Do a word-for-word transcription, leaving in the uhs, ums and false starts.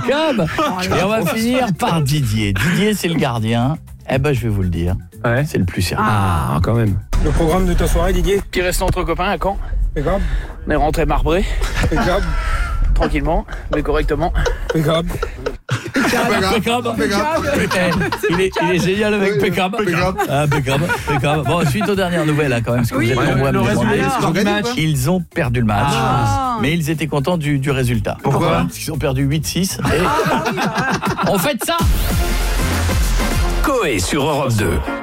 Impeccable. Et on va finir par Didier. Didier, c'est le gardien. Eh ben, je vais vous le dire. Ouais. C'est le plus sérieux. Ah, quand même. Le programme de ta soirée, Didier? Petit resto entre copains à Caen. Impeccable. On est rentré marbré. Impeccable. Tranquillement, mais correctement. Impeccable. Impeccable. Il est, il est génial avec Impeccable. Impeccable. Impeccable. Bon, suite aux dernières nouvelles, hein, quand même, parce que Oui. vous êtes nombreux à me Le résumé, demander. le score du match. Ils ont perdu le match. Ah. Mais ils étaient contents du, du résultat. Pourquoi ? Parce qu'ils ont perdu huit six. Et... On fait ça. Coé sur Europe deux.